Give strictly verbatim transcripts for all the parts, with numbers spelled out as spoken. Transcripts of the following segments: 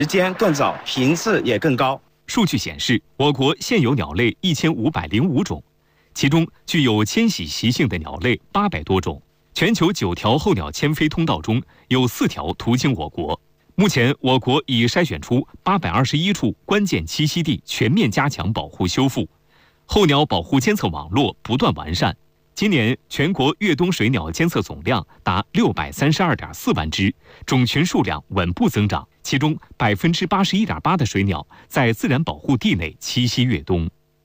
时间更早，频次也更高。 数据显示，我国现有鸟类一千五百零五种，其中具有迁徙习性的鸟类八百多种。全球九条候鸟迁飞通道中有四条途经我国。目前，我国已筛选出八百二十一处关键栖息地，全面加强保护修复。候鸟保护监测网络不断完善。今年全国越冬水鸟监测总量达六百三十二点四万只，种群数量稳步增长。其中百分之八十一点八的水鸟在自然保护地内栖息越冬。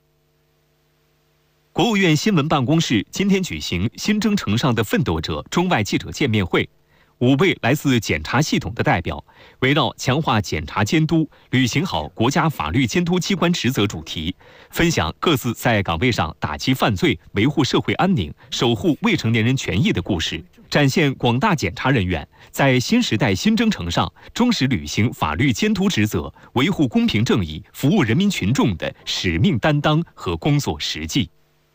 国务院新闻办公室今天举行新征程上的奋斗者中外记者见面会，五位来自检察系统的代表围绕强化检察监督、履行好国家法律监督机关职责主题，分享各自在岗位上打击犯罪、维护社会安宁、守护未成年人权益的故事，展现广大检察人员在新时代新征程上忠实履行法律监督职责、维护公平正义、服务人民群众的使命担当和工作实际。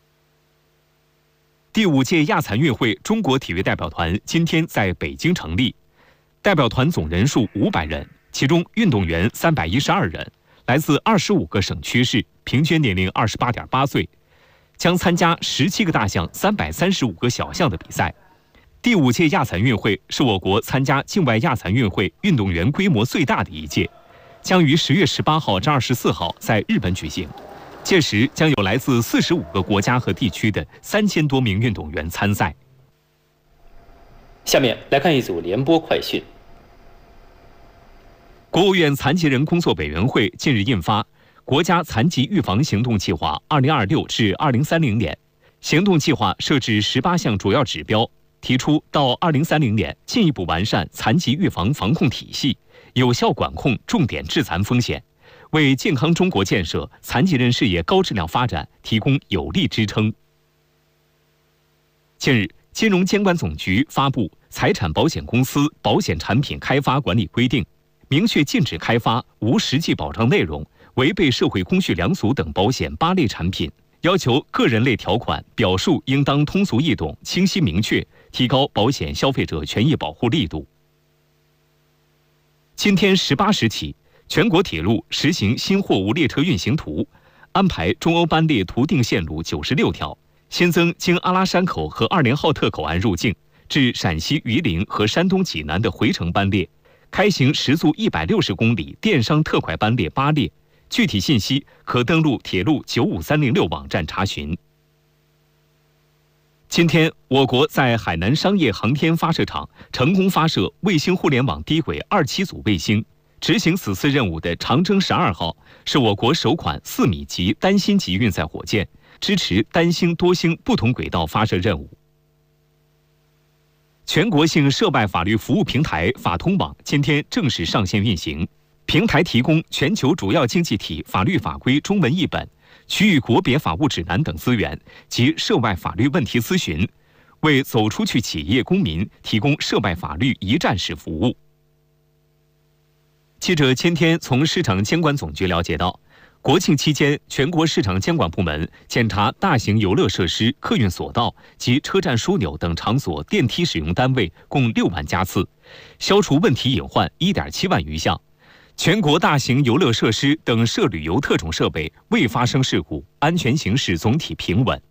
第五届亚残运会中国体育代表团今天在北京成立，代表团总人数五百人，其中运动员三百一十二人，来自二十五个省区市，平均年龄二十八点八岁，将参加十七个大项、三百三十五个小项的比赛。第五届亚残运会是我国参加境外亚残运会运动员规模最大的一届，将于十月十八号至二十四号在日本举行。届时将有来自四十五个国家和地区的三千多名运动员参赛。 下面来看一组联播快讯。 国务院残疾人工作委员会近日印发《国家残疾预防行动计划（二零二六至二零三零年）》，行动计划设置十八项主要指标，提出到二零三零年进一步完善残疾预防防控体系，有效管控重点致残风险，为健康中国建设、残疾人事业高质量发展提供有力支撑。近日，金融监管总局发布《财产保险公司保险产品开发管理规定》，明确禁止开发无实际保障内容、违背社会公序良俗等保险八类产品，要求个人类条款表述应当通俗易懂、清晰明确，提高保险消费者权益保护力度。今天十八时起，全国铁路实行新货物列车运行图，安排中欧班列图定线路九十六条，新增经阿拉山口和二连浩特口岸入境至陕西榆林和山东济南的回程班列，开行时速一百六十公里电商特快班列八列。具体信息可登录铁路九五三零六网站查询。今天，我国在海南商业航天发射场成功发射卫星互联网低轨二七组卫星。执行此次任务的长征十二号是我国首款四米级单星级运载火箭，支持单星、多星不同轨道发射任务。全国性涉外法律服务平台法通网今天正式上线运行，平台提供全球主要经济体法律法规中文译本、区域国别法务指南等资源及涉外法律问题咨询，为走出去企业公民提供涉外法律一站式服务。记者今天从市场监管总局了解到，国庆期间，全国市场监管部门检查大型游乐设施、客运索道及车站枢纽等场所电梯使用单位共六万家次，消除问题隐患一点七万余项。全国大型游乐设施等涉旅游特种设备未发生事故，安全形势总体平稳。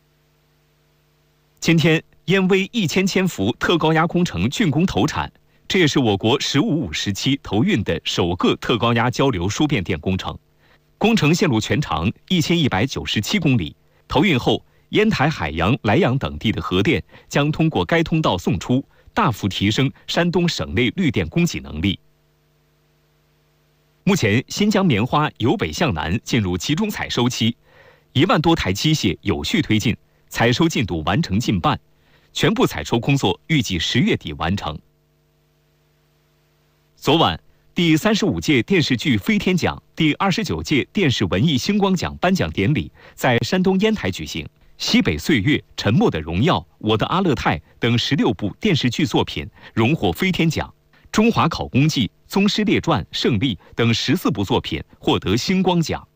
今天，燕威一千千伏特高压工程竣工投产。这也是我国“十五五”时期投运的首个特高压交流输变电工程，工程线路全长一千一百九十七公里。投运后，烟台、海洋、莱阳等地的核电将通过该通道送出，大幅提升山东省内绿电供给能力。目前，新疆棉花由北向南进入集中采收期，一万多台机械有序推进，采收进度完成近半，全部采收工作预计十月底完成。昨晚，第三十五届电视剧飞天奖、第二十九届电视文艺星光奖颁奖典礼在山东烟台举行。西北岁月、沉默的荣耀、我的阿勒泰等十六部电视剧作品荣获飞天奖，中华考功记、宗师列传、胜利等十四部作品获得星光奖。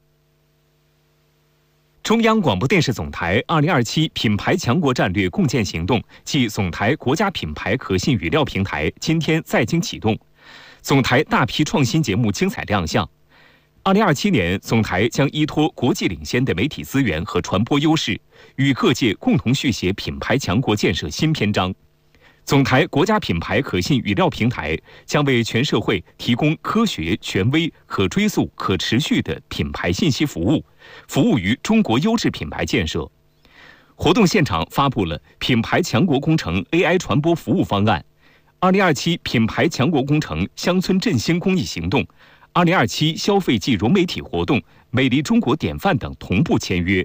中央广播电视总台二零二七品牌强国战略共建行动暨总台国家品牌可信语料平台今天在京启动。 总台大批创新节目精彩亮相。二零二七年，总台将依托国际领先的媒体资源和传播优势，与各界共同续写品牌强国建设新篇章。总台国家品牌可信语料平台将为全社会提供科学、权威、可追溯、可持续的品牌信息服务，服务于中国优质品牌建设。活动现场发布了品牌强国工程 A I 传播服务方案、二零二七品牌强国工程乡村振兴公益行动、二零二七消费季融媒体活动、美丽中国典范等同步签约。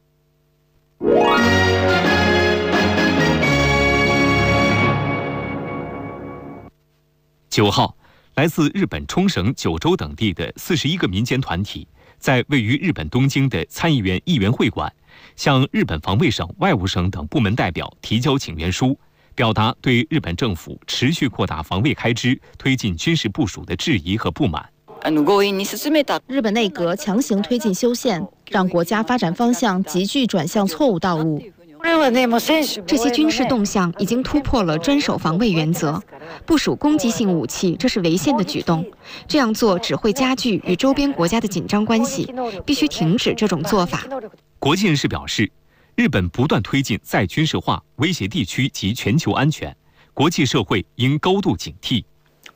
九号，来自日本冲绳、九州等地的四十一个民间团体，在位于日本东京的参议院议员会馆，向日本防卫省、外务省等部门代表提交请愿书，表达对日本政府持续扩大防卫开支、推进军事部署的质疑和不满。 日本内阁强行推进修宪，让国家发展方向急剧转向错误道路。 这些军事动向已经突破了专守防卫原则，部署攻击性武器，这是违宪的举动。这样做只会加剧与周边国家的紧张关系，必须停止这种做法。 国际人士表示，日本不断推进再军事化，威胁地区及全球安全，国际社会应高度警惕。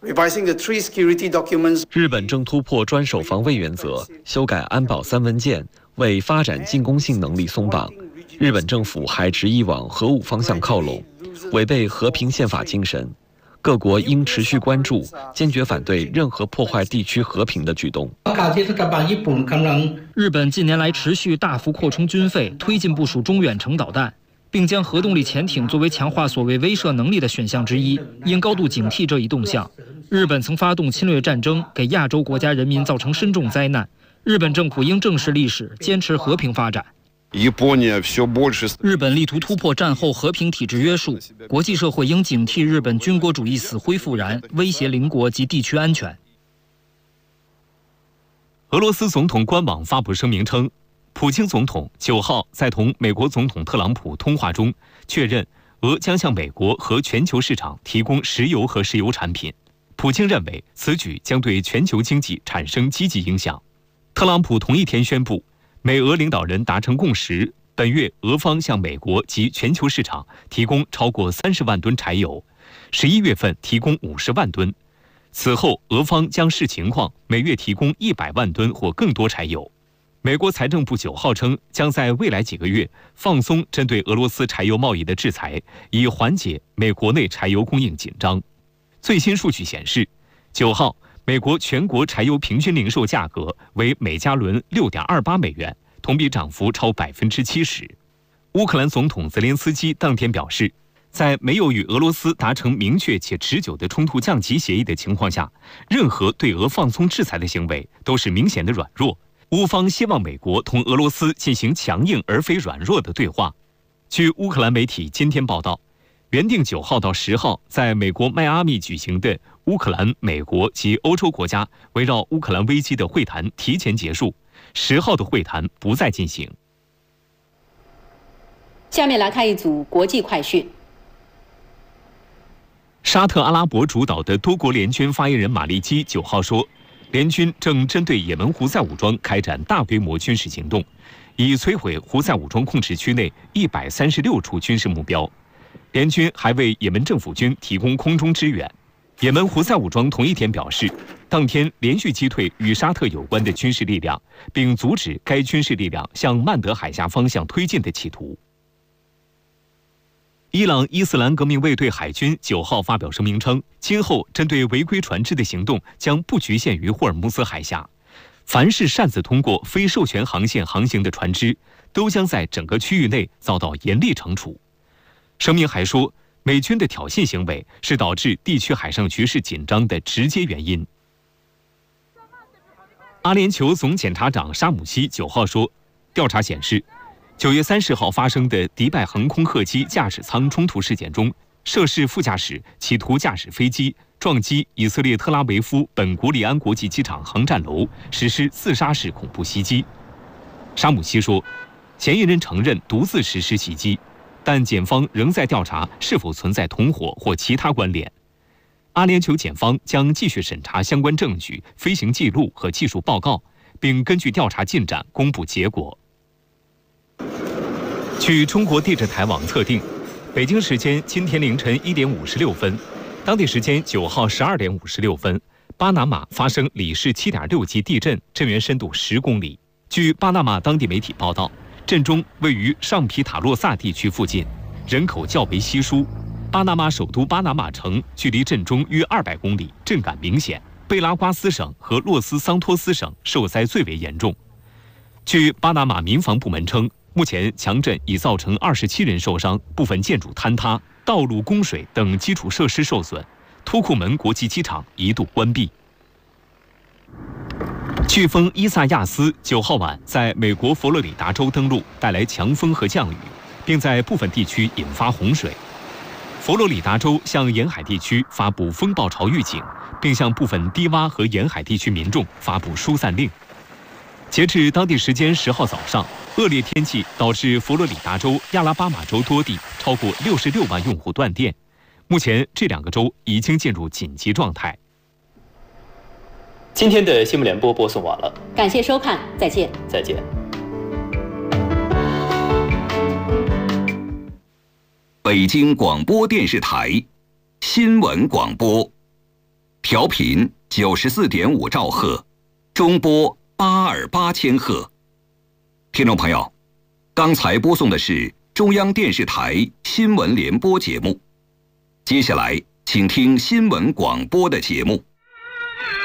日本正突破专守防卫原则，修改安保三文件，为发展进攻性能力松绑。日本政府还执意往核武方向靠拢，违背和平宪法精神。各国应持续关注，坚决反对任何破坏地区和平的举动。 日本近年来持续大幅扩充军费，推进部署中远程导弹，并将核动力潜艇作为强化所谓威慑能力的选项之一，应高度警惕这一动向。日本曾发动侵略战争，给亚洲国家人民造成深重灾难。日本政府应正视历史，坚持和平发展。日本力图突破战后和平体制约束，国际社会应警惕日本军国主义死灰复燃，威胁邻国及地区安全。 俄罗斯总统官网发布声明称，普京总统九号在同美国总统特朗普通话中确认，俄将向美国和全球市场提供石油和石油产品。普京认为此举将对全球经济产生积极影响。特朗普同一天宣布，美俄领导人达成共识，本月俄方向美国及全球市场提供超过三十万吨柴油，十一月份提供五十万吨。此后，俄方将视情况每月提供一百万吨或更多柴油。美国财政部九号称，将在未来几个月放松针对俄罗斯柴油贸易的制裁，以缓解美国内柴油供应紧张。最新数据显示，九号美国全国柴油平均零售价格为每加仑六点二八美元，同比涨幅超百分之七十。乌克兰总统泽连斯基当天表示，在没有与俄罗斯达成明确且持久的冲突降级协议的情况下，任何对俄放松制裁的行为都是明显的软弱。乌方希望美国同俄罗斯进行强硬而非软弱的对话。据乌克兰媒体今天报道，原定九号到十号在美国迈阿密举行的乌克兰、美国及欧洲国家围绕乌克兰危机的会谈提前结束，十号的会谈不再进行。 下面来看一组国际快讯。 沙特阿拉伯主导的多国联军发言人马利基九号说，联军正针对也门胡塞武装开展大规模军事行动，以摧毁胡塞武装控制区内一百三十六处军事目标。联军还为也门政府军提供空中支援。也门胡塞武装同一天表示，当天连续击退与沙特有关的军事力量，并阻止该军事力量向曼德海峡方向推进的企图。伊朗伊斯兰革命卫队海军九号发表声明称，今后针对违规船只的行动将不局限于霍尔木兹海峡，凡是擅自通过非授权航线航行的船只，都将在整个区域内遭到严厉惩处。声明还说，美军的挑衅行为是导致地区海上局势紧张的直接原因。阿联酋总检察长沙姆西九号说，调查显示，九月三十号发生的迪拜航空客机驾驶舱冲突事件中，涉事副驾驶企图驾驶飞机撞击以色列特拉维夫本古里安国际机场航站楼，实施自杀式恐怖袭击。沙姆西说，嫌疑人承认独自实施袭击，但检方仍在调查是否存在同伙或其他关联。 阿联酋检方将继续审查相关证据、飞行记录和技术报告，并根据调查进展公布结果。据中国地质台网测定，北京时间今天凌晨一点五十六分，当地时间九号十二点五十六分，巴拿马发生里氏七点六级地震，震源深度十公里。据巴拿马当地媒体报道，震中位于上皮塔洛萨地区附近，人口较为稀疏。巴拿马首都巴拿马城距离震中约二百公里，震感明显。贝拉瓜斯省和洛斯桑托斯省受灾最为严重。据巴拿马民防部门称，目前强震已造成二十七人受伤，部分建筑坍塌，道路、供水等基础设施受损，突库门国际机场一度关闭。飓风伊萨亚斯九号晚在美国佛罗里达州登陆，带来强风和降雨，并在部分地区引发洪水。佛罗里达州向沿海地区发布风暴潮预警，并向部分低洼和沿海地区民众发布疏散令。截至当地时间十号早上，恶劣天气导致佛罗里达州、亚拉巴马州多地超过六十六万用户断电。目前，这两个州已经进入紧急状态。 今天的新闻联播播送完了， 感谢收看，再见。 再见。 北京广播电视台新闻广播，调频九十四点五兆赫，中波八二八千赫。听众朋友，刚才播送的是中央电视台新闻联播节目，接下来请听新闻广播的节目。